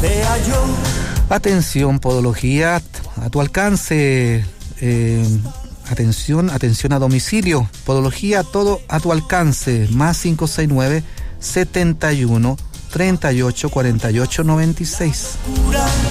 sea yo. Atención, Podología a tu alcance. Atención a domicilio. Podología, todo a tu alcance. Más 569 71 38 48 96.